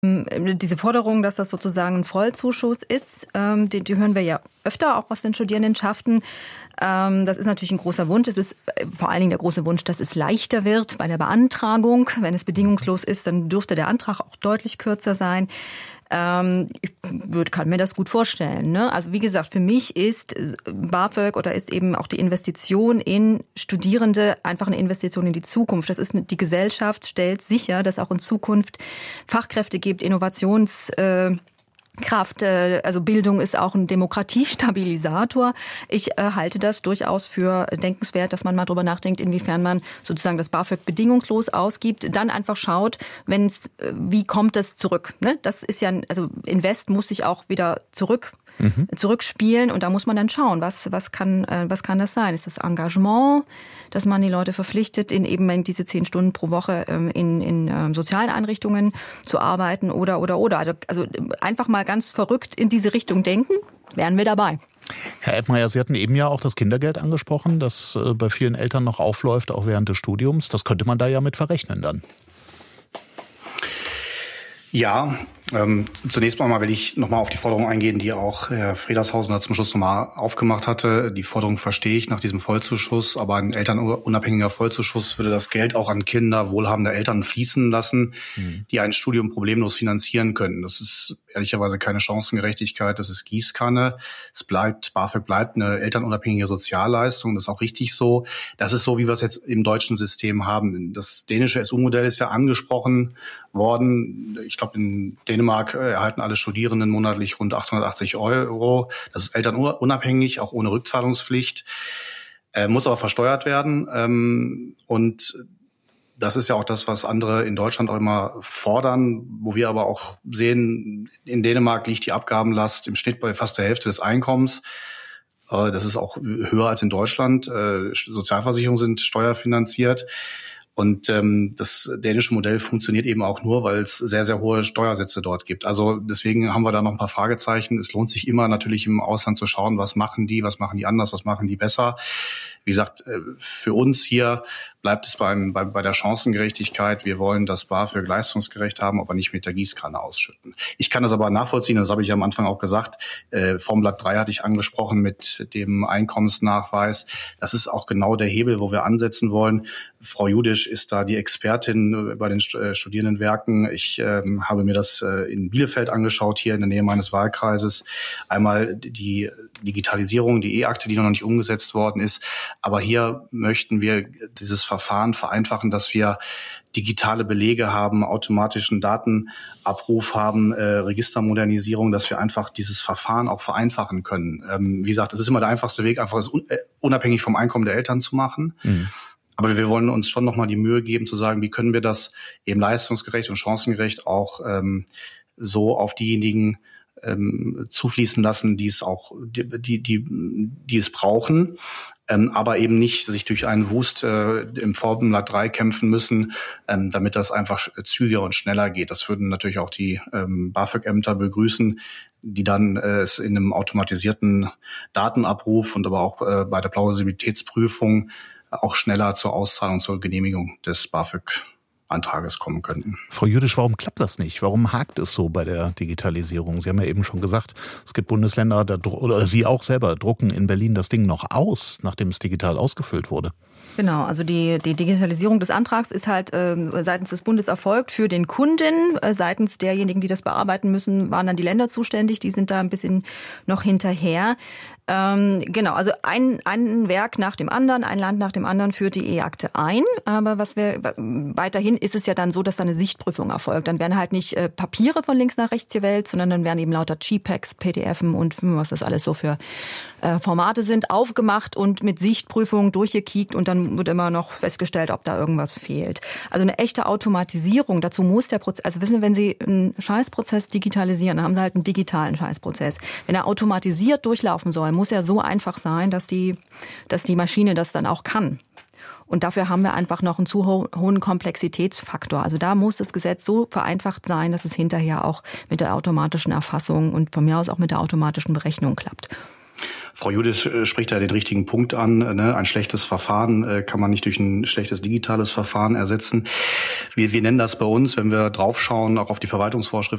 Diese Forderung, dass das sozusagen ein Vollzuschuss ist, die hören wir ja öfter, auch aus den Studierendenschaften. Das ist natürlich ein großer Wunsch. Es ist vor allen Dingen der große Wunsch, dass es leichter wird bei der Beantragung. Wenn es bedingungslos ist, dann dürfte der Antrag auch deutlich kürzer sein. Ich kann mir das gut vorstellen. Ne? Also wie gesagt, für mich ist BAföG oder ist eben auch die Investition in Studierende einfach eine Investition in die Zukunft. Das ist die Gesellschaft stellt sicher, dass auch in Zukunft Fachkräfte gibt, Kraft, also Bildung ist auch ein Demokratiestabilisator. Ich halte das durchaus für denkenswert, dass man mal drüber nachdenkt, inwiefern man sozusagen das BAföG bedingungslos ausgibt, dann einfach schaut, wie kommt es zurück? Ne? Das ist ja, also Invest muss sich auch wieder zurückspielen und da muss man dann schauen, was kann das sein? Ist das Engagement, dass man die Leute verpflichtet, in diese 10 Stunden pro Woche in sozialen Einrichtungen zu arbeiten oder. Also einfach mal ganz verrückt in diese Richtung denken, wären wir dabei. Herr Eppmeier, Sie hatten eben ja auch das Kindergeld angesprochen, das bei vielen Eltern noch aufläuft, auch während des Studiums. Das könnte man da ja mit verrechnen dann. Ja, zunächst mal will ich nochmal auf die Forderung eingehen, die auch Herr Fredershausen zum Schluss nochmal aufgemacht hatte. Die Forderung verstehe ich nach diesem Vollzuschuss, aber ein elternunabhängiger Vollzuschuss würde das Geld auch an Kinder wohlhabender Eltern fließen lassen, die ein Studium problemlos finanzieren können. Das ist ehrlicherweise keine Chancengerechtigkeit, das ist Gießkanne. BAföG bleibt eine elternunabhängige Sozialleistung, das ist auch richtig so. Das ist so, wie wir es jetzt im deutschen System haben. Das dänische SU-Modell ist ja angesprochen worden. Ich glaube, in Dänemark erhalten alle Studierenden monatlich rund 880 €. Das ist elternunabhängig, auch ohne Rückzahlungspflicht, muss aber versteuert werden. Und das ist ja auch das, was andere in Deutschland auch immer fordern, wo wir aber auch sehen, in Dänemark liegt die Abgabenlast im Schnitt bei fast der Hälfte des Einkommens. Das ist auch höher als in Deutschland. Sozialversicherungen sind steuerfinanziert. Und das dänische Modell funktioniert eben auch nur, weil es sehr, sehr hohe Steuersätze dort gibt. Also deswegen haben wir da noch ein paar Fragezeichen. Es lohnt sich immer natürlich im Ausland zu schauen, was machen die anders, was machen die besser. Wie gesagt, für uns hier bleibt es bei der Chancengerechtigkeit. Wir wollen das BAföG leistungsgerecht haben, aber nicht mit der Gießkanne ausschütten. Ich kann das aber nachvollziehen, das habe ich am Anfang auch gesagt. Formblatt 3 hatte ich angesprochen mit dem Einkommensnachweis. Das ist auch genau der Hebel, wo wir ansetzen wollen. Frau Judisch ist da die Expertin bei den Studierendenwerken. Ich habe mir das in Bielefeld angeschaut, hier in der Nähe meines Wahlkreises. Einmal die Digitalisierung, die E-Akte, die noch nicht umgesetzt worden ist. Aber hier möchten wir dieses Verfahren vereinfachen, dass wir digitale Belege haben, automatischen Datenabruf haben, Registermodernisierung, dass wir einfach dieses Verfahren auch vereinfachen können. Wie gesagt, das ist immer der einfachste Weg, einfach es unabhängig vom Einkommen der Eltern zu machen. Mhm. Aber wir wollen uns schon nochmal die Mühe geben, zu sagen, wie können wir das eben leistungsgerecht und chancengerecht auch so auf diejenigen zufließen lassen, die es auch, die es brauchen, aber eben nicht sich durch einen Wust im Formblatt 3 kämpfen müssen, damit das einfach zügiger und schneller geht. Das würden natürlich auch die BAföG-Ämter begrüßen, die dann es in einem automatisierten Datenabruf und aber auch bei der Plausibilitätsprüfung auch schneller zur Auszahlung, zur Genehmigung des BAföG-Antrages kommen könnten. Frau Jüdisch, warum klappt das nicht? Warum hakt es so bei der Digitalisierung? Sie haben ja eben schon gesagt, es gibt Bundesländer, oder Sie auch selber drucken in Berlin das Ding noch aus, nachdem es digital ausgefüllt wurde. Genau, also die Digitalisierung des Antrags ist halt seitens des Bundes erfolgt für den Kunden. Seitens derjenigen, die das bearbeiten müssen, waren dann die Länder zuständig. Die sind da ein bisschen noch hinterher. Genau, also ein Werk nach dem anderen, ein Land nach dem anderen führt die E-Akte ein. Aber weiterhin ist es ja dann so, dass da eine Sichtprüfung erfolgt. Dann werden halt nicht Papiere von links nach rechts gewählt, sondern dann werden eben lauter JPEGs, PDFen und was das alles so für Formate sind, aufgemacht und mit Sichtprüfung durchgekickt und dann wird immer noch festgestellt, ob da irgendwas fehlt. Also eine echte Automatisierung, dazu muss der Prozess, also wissen Sie, wenn Sie einen Scheißprozess digitalisieren, dann haben Sie halt einen digitalen Scheißprozess. Wenn er automatisiert durchlaufen soll, muss er so einfach sein, dass die Maschine das dann auch kann. Und dafür haben wir einfach noch einen zu hohen Komplexitätsfaktor. Also da muss das Gesetz so vereinfacht sein, dass es hinterher auch mit der automatischen Erfassung und von mir aus auch mit der automatischen Berechnung klappt. Frau Judisch spricht da den richtigen Punkt an. Ein schlechtes Verfahren kann man nicht durch ein schlechtes digitales Verfahren ersetzen. Wir nennen das bei uns, wenn wir draufschauen, auch auf die Verwaltungsvorschriften